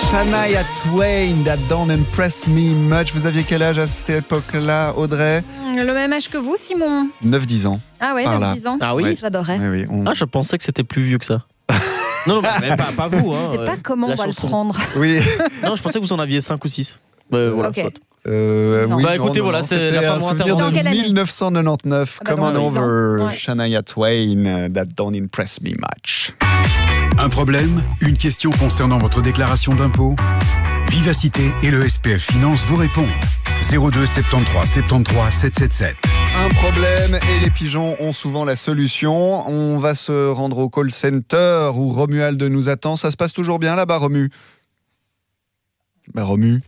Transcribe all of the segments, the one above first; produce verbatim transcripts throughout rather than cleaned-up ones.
Shania Twain, That Don't Impress Me Much. Vous aviez quel âge à cette époque-là, Audrey? Le même âge que vous, Simon. neuf dix ans. Ah ouais, neuf dix ans. Ah oui, ouais. J'adorais. Oui, oui, on... Ah, je pensais que c'était plus vieux que ça. Non, non, mais pas, pas vous. Hein, Je sais pas comment on va chanson. le prendre. Oui. Non, je pensais que vous en aviez cinq ou six. Euh, voilà, Ok. soit. Euh, Non. oui, Bah, écoutez, non, voilà, non, c'est c'était la fin un de mon souvenir intervention. Dans quelle de année mille neuf cent quatre-vingt-neuf. Ah bah, Come on dans dix ans. over, Ouais. Shania Twain, That Don't Impress Me Much. Un problème? Une question concernant votre déclaration d'impôt? Vivacité et le S P F Finance vous répondent. zéro deux soixante-treize soixante-treize sept cent soixante-dix-sept. Un problème et les pigeons ont souvent la solution. On va se rendre au call center où Romuald nous attend. Ça se passe toujours bien là-bas, Romu? Bah, Romu.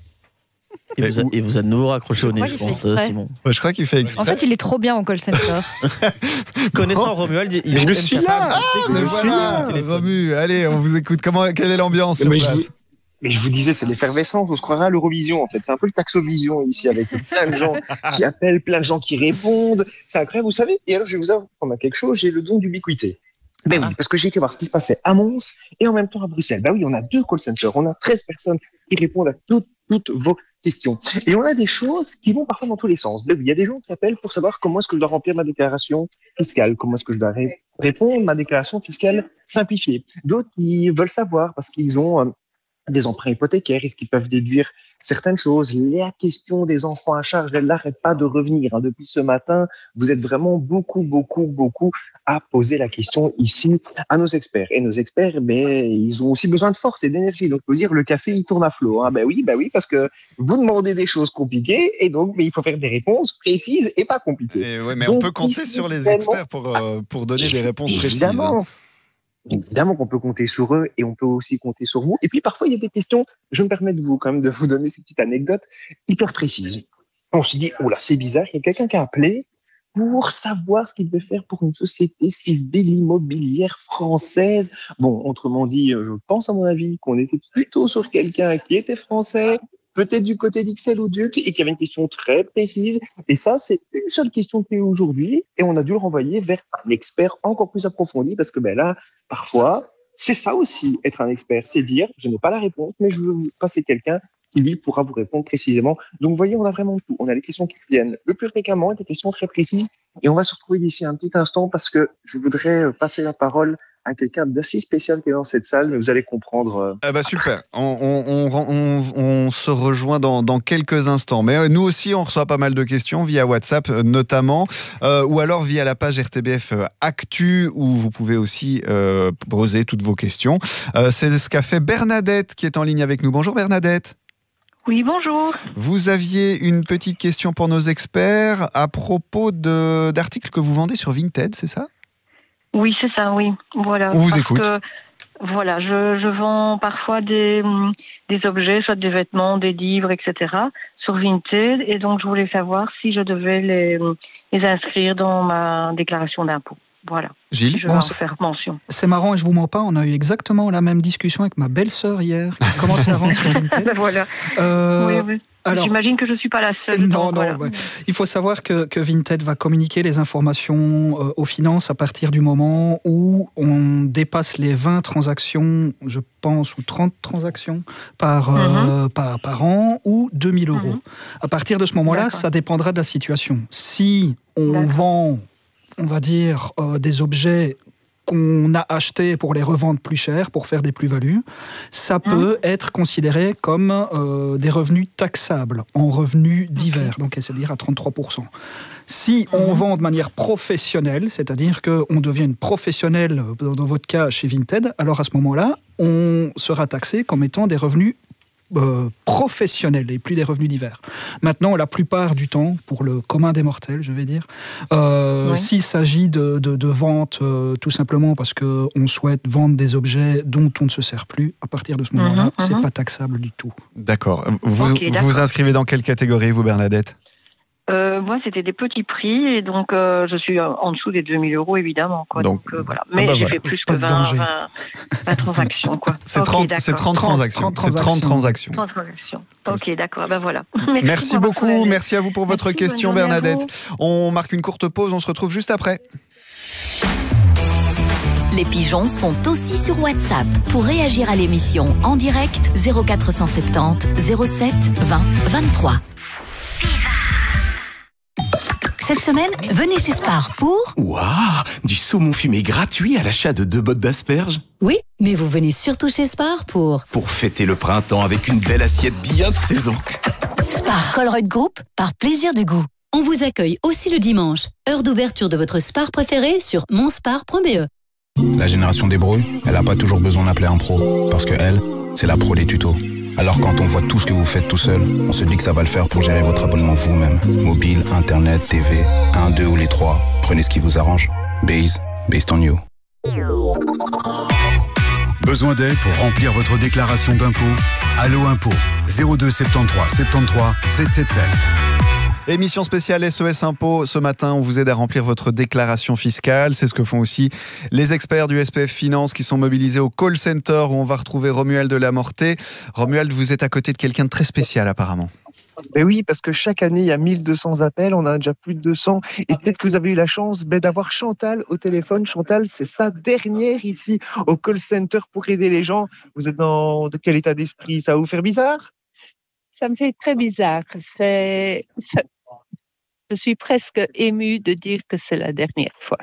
Et vous, a, et vous êtes de nouveau raccroché Je au nez, crois je qu'il pense, fait exprès. Simon. Ouais, je crois qu'il fait En exprès. fait, il est trop bien au call center. Connaissant Romuald, il est Je même suis capable là. de Ah, mais décrocher voilà, le téléphone. Romu, allez, on vous écoute. Comment, quelle est l'ambiance sur Mais je, place? vous, mais je vous disais, c'est l'effervescence. On se croirait à l'Eurovision, en fait. C'est un peu le taxovision ici, avec plein de gens qui appellent, plein de gens qui répondent. C'est incroyable, vous savez. Et alors, je vais vous apprendre quelque chose. J'ai le don d'ubiquité. Ben oui, parce que j'ai été voir ce qui se passait à Mons et en même temps à Bruxelles. Ben oui, on a deux call centers. On a treize personnes qui répondent à toutes, toutes vos questions. Et on a des choses qui vont parfois dans tous les sens. Ben oui, il y a des gens qui appellent pour savoir comment est-ce que je dois remplir ma déclaration fiscale, comment est-ce que je dois ré- répondre à ma déclaration fiscale simplifiée. D'autres qui veulent savoir parce qu'ils ont euh, des emprunts hypothécaires, est-ce qu'ils peuvent déduire certaines choses. La question des enfants à charge, elle n'arrête pas de revenir. Hein. Depuis ce matin, vous êtes vraiment beaucoup, beaucoup, beaucoup à poser la question ici à nos experts. Et nos experts, ben, ils ont aussi besoin de force et d'énergie. Donc, faut dire, le café, il tourne à flot. Hein. Ben oui, ben oui, parce que vous demandez des choses compliquées et donc, ben, il faut faire des réponses précises et pas compliquées. Et ouais, mais Donc, on peut compter ici, sur les vraiment- experts pour, euh, pour donner des réponses précises. Évidemment. Évidemment qu'on peut compter sur eux et on peut aussi compter sur vous. Et puis parfois, il y a des questions, je me permets de vous quand même de vous donner ces petites anecdotes hyper précises. On se dit, oh là, c'est bizarre, il y a quelqu'un qui a appelé pour savoir ce qu'il devait faire pour une société civile immobilière française. Bon, autrement dit, je pense à mon avis qu'on était plutôt sur quelqu'un qui était français, peut-être du côté d'X L ou Duc, et qui avait une question très précise. Et ça, c'est une seule question qui est aujourd'hui, et on a dû le renvoyer vers un expert encore plus approfondi, parce que ben là, parfois, c'est ça aussi, être un expert, c'est dire, je n'ai pas la réponse, mais je veux vous passer quelqu'un qui, lui, pourra vous répondre précisément. Donc, vous voyez, on a vraiment tout. On a les questions qui reviennent le plus fréquemment, des questions très précises, et on va se retrouver d'ici un petit instant, parce que je voudrais passer la parole à quelqu'un d'assez spécial qui est dans cette salle, mais vous allez comprendre. Ah bah super, on, on, on, on, on se rejoint dans, dans quelques instants. Mais nous aussi, on reçoit pas mal de questions via WhatsApp notamment, euh, ou alors via la page R T B F Actu, où vous pouvez aussi euh, poser toutes vos questions. Euh, c'est ce qu'a fait Bernadette qui est en ligne avec nous. Bonjour Bernadette. Oui, bonjour. Vous aviez une petite question pour nos experts à propos de, d'articles que vous vendez sur Vinted, c'est ça ? Oui, c'est ça, oui. Voilà. On vous Parce écoute. que, voilà, je, je vends parfois des, des objets, soit des vêtements, des livres, et cetera, sur Vinted. Et donc, je voulais savoir si je devais les, les inscrire dans ma déclaration d'impôt. Voilà. Gilles ? Je vais Bon, en c'est- faire mention. C'est marrant et je vous mens pas, on a eu exactement la même discussion avec ma belle-sœur hier, qui a commencé à vendre sur Ah Vinted. ben voilà. Euh, oui, oui. alors- J'imagine que je ne suis pas la seule. Non, donc non, voilà. ouais. Il faut savoir que, que Vinted va communiquer les informations euh, aux finances à partir du moment où on dépasse les vingt transactions, je pense, ou trente transactions par, euh, par, par an, ou deux mille euros. Mhm. À partir de ce moment-là, D'accord. ça dépendra de la situation. Si on D'accord. vend, on va dire, euh, des objets qu'on a achetés pour les revendre plus cher, pour faire des plus-values, ça peut être considéré comme euh, des revenus taxables en revenus divers, donc c'est-à-dire à trente-trois pour cent. Si on vend de manière professionnelle, c'est-à-dire qu'on devient une professionnelle, euh, dans votre cas chez Vinted, alors à ce moment-là, on sera taxé comme étant des revenus Euh, professionnels et plus des revenus divers. Maintenant, la plupart du temps, pour le commun des mortels, je vais dire, euh, Oui. s'il s'agit de, de, de vente euh, tout simplement parce qu'on souhaite vendre des objets dont on ne se sert plus, à partir de ce moment-là, Mhm, c'est mhm. pas taxable du tout. D'accord. Vous Ok, vous d'accord. inscrivez dans quelle catégorie, vous Bernadette ? Euh, moi, c'était des petits prix, et donc euh, je suis en dessous des deux mille euros, évidemment. Quoi. Donc, Donc, euh, voilà. ah Mais bah j'ai voilà. fait plus Pas que de vingt, danger. vingt, vingt transactions. Quoi. C'est Ok, trente, d'accord. c'est trente trente, transactions. trente C'est trente transactions. trente transactions. Comme Ok, d'accord, ben voilà. Merci pour beaucoup, votre aide. merci à vous pour votre Merci, question bonne journée à Bernadette. On marque une courte pause, on se retrouve juste après. Les pigeons sont aussi sur WhatsApp. Pour réagir à l'émission en direct, zéro quatre cent soixante-dix zéro sept vingt vingt-trois. Cette semaine, venez chez Spar pour... Waouh, du saumon fumé gratuit à l'achat de deux bottes d'asperges. Oui, mais vous venez surtout chez Spar pour... Pour fêter le printemps avec une belle assiette bien de saison. Spar Colruyt Group, par plaisir du goût. On vous accueille aussi le dimanche. Heure d'ouverture de votre Spar préféré sur monspar point b e. La génération des brouilles, elle n'a pas toujours besoin d'appeler un pro. Parce que elle, c'est la pro des tutos. Alors quand on voit tout ce que vous faites tout seul, on se dit que ça va le faire pour gérer votre abonnement vous-même. Mobile, internet, T V, un, deux ou les trois. Prenez ce qui vous arrange. Base, based on you. Besoin d'aide pour remplir votre déclaration d'impôt? Allo Impôt, zéro deux soixante-treize soixante-treize sept cent soixante-dix-sept. Émission spéciale S O S Impôt. Ce matin, on vous aide à remplir votre déclaration fiscale. C'est ce que font aussi les experts du S P F Finance qui sont mobilisés au call center où on va retrouver Romuald de la Mortée. Romuald, vous êtes à côté de quelqu'un de très spécial apparemment. Ben oui, parce que chaque année, il y a mille deux cents appels, on en a déjà plus de deux cents. Et peut-être que vous avez eu la chance ben, d'avoir Chantal au téléphone. Chantal, c'est sa dernière ici au call center pour aider les gens. Vous êtes dans de quel état d'esprit? Ça va vous faire bizarre? Ça me fait très bizarre. C'est, ça, je suis presque émue de dire que c'est la dernière fois.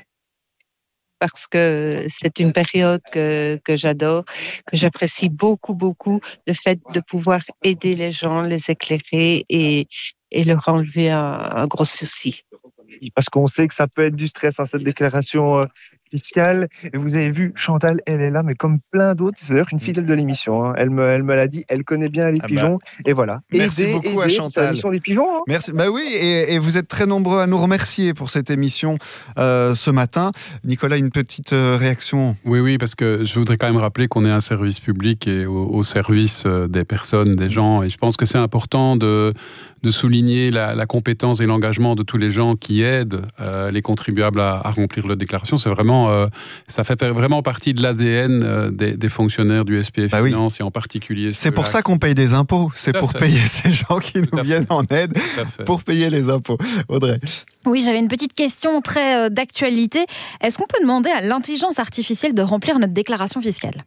Parce que c'est une période que, que j'adore, que j'apprécie beaucoup, beaucoup, le fait de pouvoir aider les gens, les éclairer et, et leur enlever un, un gros souci. Parce qu'on sait que ça peut être du stress, hein, cette déclaration euh, fiscale. Et vous avez vu, Chantal, elle est là, mais comme plein d'autres, c'est d'ailleurs une fidèle de l'émission. Hein. Elle me, elle me l'a dit, elle connaît bien les ah pigeons. Bah. Et voilà. Merci aider, beaucoup aider, à Chantal. C'est la mission des pigeons. Hein. Merci. Bah oui, et, et vous êtes très nombreux à nous remercier pour cette émission euh, ce matin. Nicolas, une petite euh, réaction? Oui, oui, parce que je voudrais quand même rappeler qu'on est un service public et au, au service des personnes, des gens. Et je pense que c'est important de, de souligner la, la compétence et l'engagement de tous les gens qui aident euh, les contribuables à, à remplir leur déclaration. C'est vraiment, euh, ça fait vraiment partie de l'A D N euh, des, des fonctionnaires du S P F bah Finance oui. et en particulier. C'est pour ça qu'on paye des impôts. C'est pour fait. payer ces gens qui nous viennent en aide pour payer les impôts. Audrey. Oui, j'avais une petite question très euh, d'actualité. Est-ce qu'on peut demander à l'intelligence artificielle de remplir notre déclaration fiscale?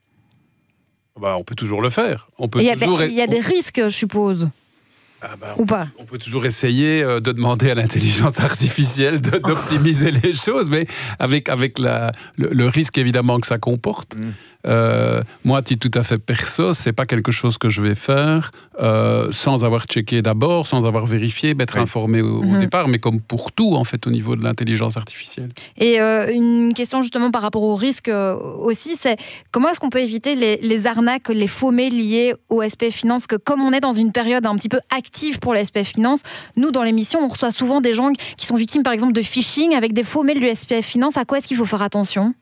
Bah, on peut toujours le faire. On peut il y a, toujours... il y a des risques, je suppose. Ah bah, Ou pas. On peut toujours essayer de demander à l'intelligence artificielle de, d'optimiser les choses, mais avec, avec la, le, le risque évidemment que ça comporte. Mmh. Euh, moi, à titre tout à fait perso, c'est pas quelque chose que je vais faire euh, sans avoir checké d'abord, sans avoir vérifié, d'être oui. informé au, mmh. au départ, mais comme pour tout en fait au niveau de l'intelligence artificielle. Et euh, une question justement par rapport au risque euh, aussi, c'est comment est-ce qu'on peut éviter les, les arnaques, les faux mails liés au S P F Finance, que comme on est dans une période un petit peu active pour le S P F Finance, nous dans l'émission on reçoit souvent des gens qui sont victimes par exemple de phishing avec des faux mails du S P F Finance. À quoi est-ce qu'il faut faire attention?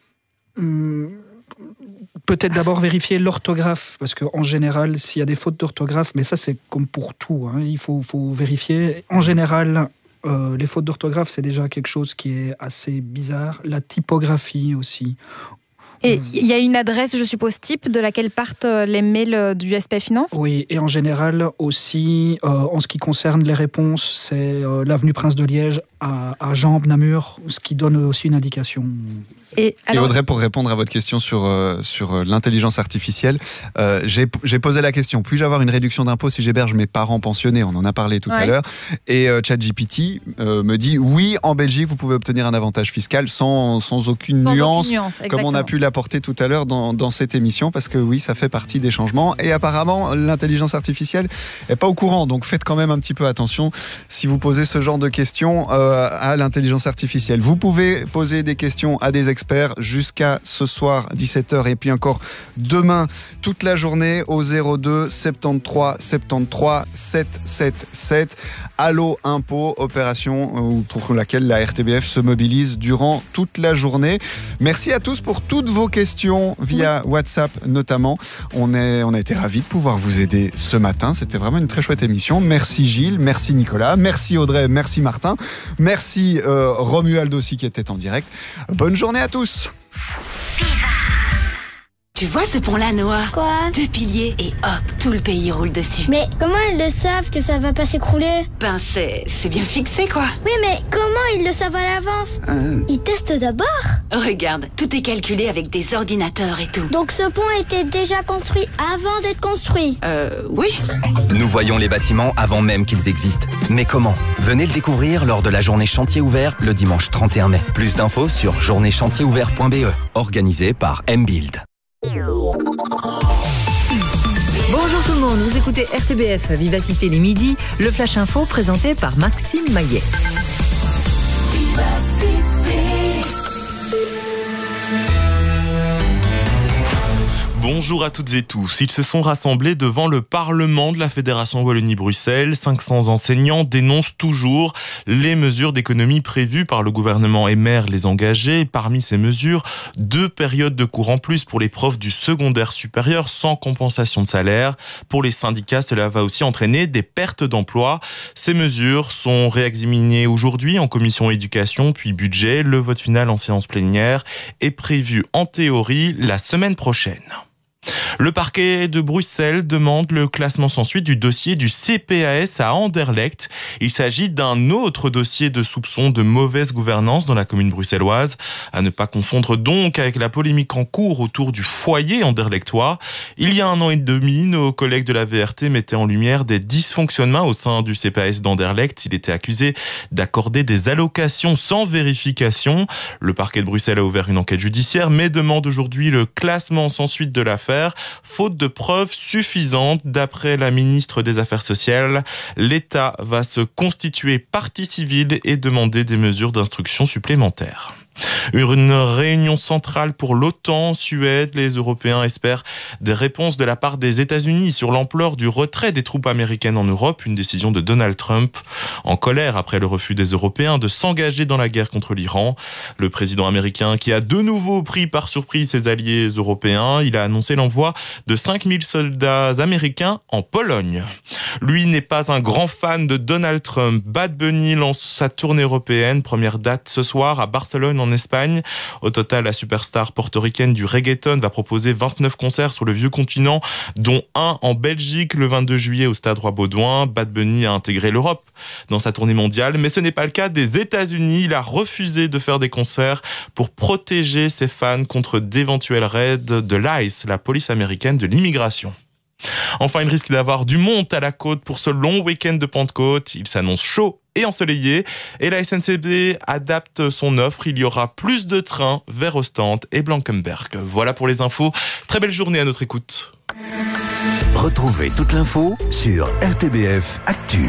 hum... Peut-être d'abord vérifier l'orthographe, parce qu'en général, s'il y a des fautes d'orthographe, mais ça c'est comme pour tout, hein, il faut, faut vérifier. En général, euh, les fautes d'orthographe, c'est déjà quelque chose qui est assez bizarre. La typographie aussi. Et il y a une adresse, je suppose, type de laquelle partent les mails du S P F Finance? Oui, et en général aussi, euh, en ce qui concerne les réponses, c'est euh, l'avenue Prince de Liège à, à Jambes, Namur, ce qui donne aussi une indication. Et, alors... et Audrey, pour répondre à votre question sur, euh, sur l'intelligence artificielle, euh, j'ai, j'ai posé la question, puis-je avoir une réduction d'impôt si j'héberge mes parents pensionnés? On en a parlé tout ouais. à l'heure. Et euh, ChatGPT euh, me dit, oui, en Belgique, vous pouvez obtenir un avantage fiscal sans, sans aucune sans nuance, aucune nuance comme on a pu l'apporter tout à l'heure dans, dans cette émission, parce que oui, ça fait partie des changements. Et apparemment, l'intelligence artificielle n'est pas au courant, donc faites quand même un petit peu attention si vous posez ce genre de questions euh, à l'intelligence artificielle. Vous pouvez poser des questions à des experts jusqu'à ce soir dix-sept heures et puis encore demain toute la journée au zéro deux soixante-treize soixante-treize sept cent soixante-dix-sept. Allo Impôt, opération pour laquelle la R T B F se mobilise durant toute la journée. Merci à tous pour toutes vos questions via oui. WhatsApp notamment. On, est, on a été ravis de pouvoir vous aider ce matin. C'était vraiment une très chouette émission. Merci Gilles, merci Nicolas, merci Audrey, merci Martin, merci euh, Romuald aussi qui était en direct. Bonne journée à tous. Tu vois ce pont-là, Noah? Quoi? Deux piliers et hop, tout le pays roule dessus. Mais comment ils le savent que ça va pas s'écrouler? Ben c'est, c'est bien fixé, quoi. Oui, mais comment ils le savent à l'avance? euh... Ils testent d'abord? Regarde, tout est calculé avec des ordinateurs et tout. Donc ce pont était déjà construit avant d'être construit? Euh, oui. Nous voyons les bâtiments avant même qu'ils existent. Mais comment? Venez le découvrir lors de la journée chantier ouvert le dimanche trente et un mai. Plus d'infos sur journée chantier ouvert point b e, organisé par M-Build. Bonjour tout le monde, vous écoutez R T B F Vivacité les midis, le Flash Info présenté par Maxime Maillet. Bonjour à toutes et tous. Ils se sont rassemblés devant le Parlement de la Fédération Wallonie-Bruxelles. cinq cents enseignants dénoncent toujours les mesures d'économie prévues par le gouvernement et maire les engagés. Parmi ces mesures, deux périodes de cours en plus pour les profs du secondaire supérieur sans compensation de salaire. Pour les syndicats, cela va aussi entraîner des pertes d'emploi. Ces mesures sont réexaminées aujourd'hui en commission éducation puis budget. Le vote final en séance plénière est prévu en théorie la semaine prochaine. Le parquet de Bruxelles demande le classement sans suite du dossier du C P A S à Anderlecht. Il s'agit d'un autre dossier de soupçon de mauvaise gouvernance dans la commune bruxelloise. À ne pas confondre donc avec la polémique en cours autour du foyer anderlechtois. Il y a un an et demi, nos collègues de la V R T mettaient en lumière des dysfonctionnements au sein du C P A S d'Anderlecht. Il était accusé d'accorder des allocations sans vérification. Le parquet de Bruxelles a ouvert une enquête judiciaire, mais demande aujourd'hui le classement sans suite de l'affaire. Faute de preuves suffisantes, d'après la ministre des Affaires sociales, l'État va se constituer partie civile et demander des mesures d'instruction supplémentaires. Une réunion centrale pour l'OTAN en Suède. Les Européens espèrent des réponses de la part des États-Unis sur l'ampleur du retrait des troupes américaines en Europe, une décision de Donald Trump en colère après le refus des Européens de s'engager dans la guerre contre l'Iran. Le président américain qui a de nouveau pris par surprise ses alliés européens, il a annoncé l'envoi de cinq mille soldats américains en Pologne. Lui n'est pas un grand fan de Donald Trump. Bad Bunny lance sa tournée européenne, première date ce soir à Barcelone en Espagne. Au total, la superstar portoricaine du reggaeton va proposer vingt-neuf concerts sur le vieux continent, dont un en Belgique le vingt-deux juillet au Stade Roi-Baudouin. Bad Bunny a intégré l'Europe dans sa tournée mondiale, mais ce n'est pas le cas des États-Unis. Il a refusé de faire des concerts pour protéger ses fans contre d'éventuels raids de l'ICE, la police américaine de l'immigration. Enfin, il risque d'avoir du monde à la côte pour ce long week-end de Pentecôte. Il s'annonce chaud et ensoleillé et la S N C B adapte son offre. Il y aura plus de trains vers Ostende et Blankenberg. Voilà pour les infos. Très belle journée à notre écoute. Retrouvez toute l'info sur R T B F Actu.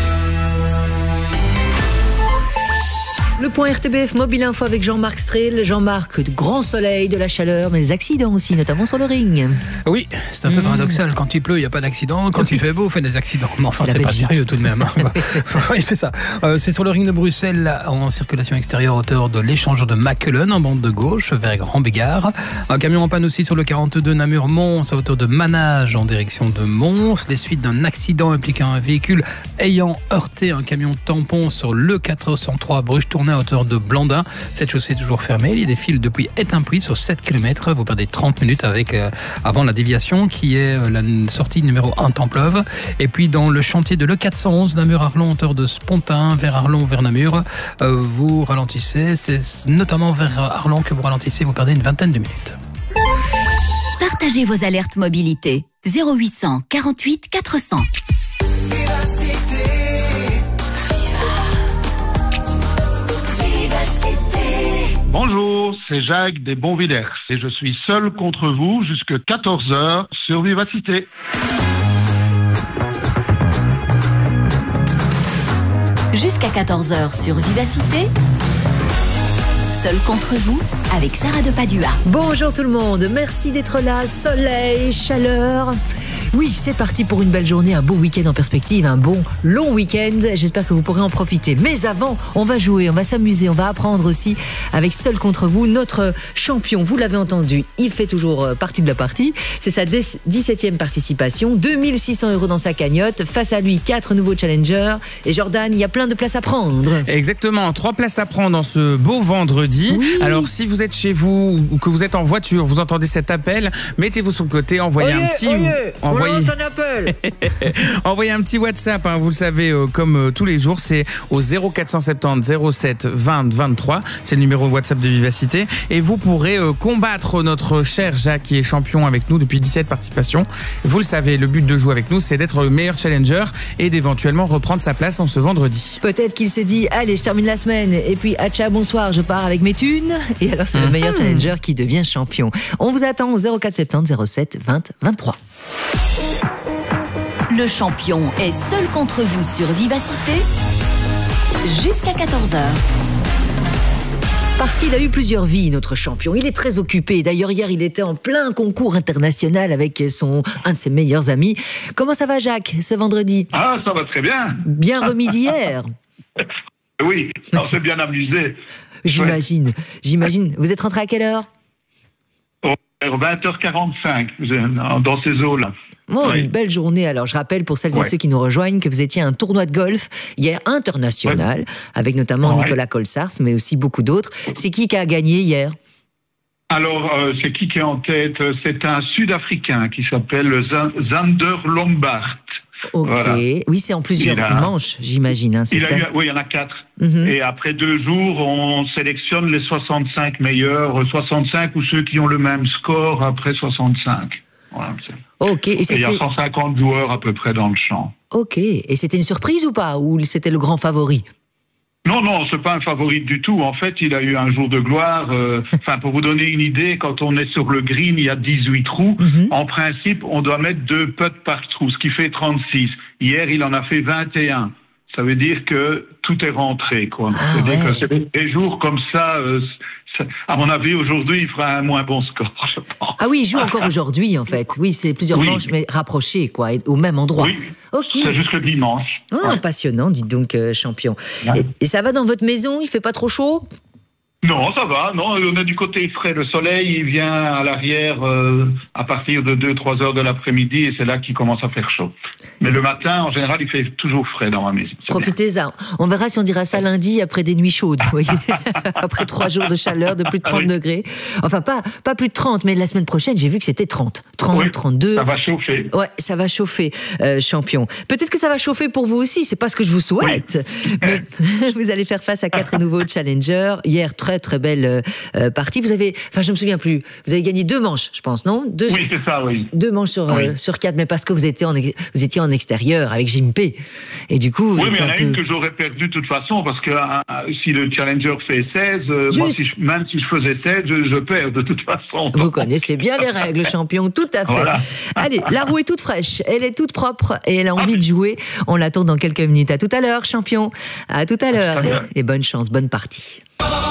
Le point R T B F Mobile Info avec Jean-Marc Strel. Jean-Marc, de grand soleil, de la chaleur, mais des accidents aussi, notamment sur le ring. Oui, c'est un peu mmh. paradoxal. Quand il pleut, il n'y a pas d'accident. Quand il fait beau, on fait des accidents. Mais enfin, c'est, c'est pas sérieux tout de même. Oui, c'est ça. Euh, c'est sur le ring de Bruxelles, en circulation extérieure, hauteur de l'échangeur de Mackelen, en bande de gauche, vers Grand Bégard. Un camion en panne aussi sur le quarante-deux Namur-Mons, à hauteur de Manage, en direction de Mons. Les suites d'un accident impliquant un véhicule ayant heurté un camion tampon sur le quatre cent trois Bruges-Tournai, à hauteur de Blandin. Cette chaussée est toujours fermée. Il défile depuis Étainpuis sur sept kilomètres. Vous perdez trente minutes avec, euh, avant la déviation qui est euh, la sortie numéro un Templeuve. Et puis dans le chantier de l'E quatre cent onze, Namur-Arlon, hauteur de Spontin, vers Arlon, vers Namur, euh, vous ralentissez. C'est notamment vers Arlon que vous ralentissez. Vous perdez une vingtaine de minutes. Partagez vos alertes mobilité. zéro huit cent quarante-huit quatre cents. Bonjour, c'est Jacques des Bonvillers et je suis seul contre vous jusqu'à quatorze heures sur Vivacité. Jusqu'à quatorze heures sur Vivacité. Seul contre vous, avec Sarah de Padua. Bonjour tout le monde, merci d'être là. Soleil, chaleur. Oui, c'est parti pour une belle journée, un beau week-end en perspective, un bon long week-end. J'espère que vous pourrez en profiter. Mais avant, on va jouer, on va s'amuser, on va apprendre aussi avec Seul contre vous. Notre champion, vous l'avez entendu, il fait toujours partie de la partie. C'est sa dix-septième participation, deux mille six cents euros dans sa cagnotte. Face à lui, quatre nouveaux challengers. Et Jordan, il y a plein de places à prendre. Exactement, trois places à prendre en ce beau vendredi. Oui. Alors, si vous êtes chez vous ou que vous êtes en voiture, vous entendez cet appel, mettez-vous sur le côté, envoyez oye, un petit... Oye. Envoyez... envoyez un petit WhatsApp, hein, vous le savez, euh, comme euh, tous les jours, c'est au zéro quatre cent soixante-dix zéro sept vingt vingt-trois. C'est le numéro WhatsApp de Vivacité. Et vous pourrez euh, combattre notre cher Jacques qui est champion avec nous depuis dix-sept participations. Vous le savez, le but de jouer avec nous, c'est d'être le meilleur challenger et d'éventuellement reprendre sa place en ce vendredi. Peut-être qu'il se dit, allez, je termine la semaine et puis, atcha, bonsoir, je pars avec mes thunes. Et alors, c'est mmh. le meilleur challenger qui devient champion. On vous attend au zéro quatre cent soixante-dix zéro sept vingt vingt-trois. Le champion est seul contre vous sur Vivacité jusqu'à quatorze heures. Parce qu'il a eu plusieurs vies, notre champion. Il est très occupé. D'ailleurs, hier, il était en plein concours international avec son, un de ses meilleurs amis. Comment ça va, Jacques, ce vendredi? Ah, ça va très bien. Bien remis d'hier. Oui, on s'est bien amusé. J'imagine, j'imagine. Vous êtes rentré à quelle heure? Vers vingt heures quarante-cinq, dans ces eaux-là. Oh, oui. Une belle journée. Alors, je rappelle pour celles et ouais. ceux qui nous rejoignent que vous étiez à un tournoi de golf hier international, ouais. avec notamment ouais. Nicolas Colsars, mais aussi beaucoup d'autres. C'est qui qui a gagné hier? Alors, euh, c'est qui qui est en tête? C'est un Sud-Africain qui s'appelle Zander Lombard. Ok, voilà. Oui, c'est en plusieurs a... manches, j'imagine, hein, c'est il ça a eu... Oui, il y en a quatre. Mm-hmm. Et après deux jours, on sélectionne les soixante-cinq meilleurs, soixante-cinq ou ceux qui ont le même score après soixante-cinq. Voilà. Ok, et, et il y a cent cinquante joueurs à peu près dans le champ. Ok, et c'était une surprise ou pas? Ou c'était le grand favori? Non, non, c'est pas un favori du tout. En fait, il a eu un jour de gloire. Euh, enfin, pour vous donner une idée, quand on est sur le green, il y a dix-huit trous. Mm-hmm. En principe, on doit mettre deux putts par trou, ce qui fait trente-six. Hier, il en a fait vingt et un. Ça veut dire que tout est rentré, quoi. Ah, C'est-à-dire ouais. que c'est des jours comme ça, euh, ça, à mon avis, aujourd'hui, il fera un moins bon score, je pense. Ah oui, il joue encore aujourd'hui, en fait. Oui, c'est plusieurs oui. manches, mais rapprochées, quoi, au même endroit. Oui, okay. C'est juste le dimanche. Ah, ouais. Passionnant, dites donc, euh, champion. Ouais. Et, et ça va dans votre maison? Il fait pas trop chaud? Non, ça va. Non, on est du côté frais. Le soleil, il vient à l'arrière euh, à partir de deux trois heures de l'après-midi et c'est là qu'il commence à faire chaud. Mais le matin, en général, il fait toujours frais dans ma maison. Profitez-en. On verra si on dira ça lundi après des nuits chaudes, vous voyez. Après trois jours de chaleur de plus de trente ah, oui. degrés. Enfin, pas, pas plus de trente, mais la semaine prochaine, j'ai vu que c'était trente. trente, oui, trente-deux. Ça va chauffer. Ouais, ça va chauffer, euh, champion. Peut-être que ça va chauffer pour vous aussi, c'est pas ce que je vous souhaite. Oui. Mais vous allez faire face à quatre nouveaux challengers. Hier, très très belle euh, partie. Vous avez, enfin je me souviens plus, vous avez gagné deux manches, je pense, non? Deux, Oui, c'est ça, oui. Deux manches sur, oui. euh, sur quatre, mais parce que vous étiez en, vous étiez en extérieur avec Jim P. Et du coup... Oui, mais il y en a peu... une que j'aurais perdue de toute façon, parce que euh, si le challenger fait seize, euh, moi, si je, même si je faisais seize, je, je perds de toute façon. Vous connaissez bien les règles, champion, tout à fait. Voilà. Allez, la roue est toute fraîche, elle est toute propre et elle a envie ah, de jouer. On l'attend dans quelques minutes. À tout à l'heure, champion. À tout à l'heure. Et bonne chance, bonne partie.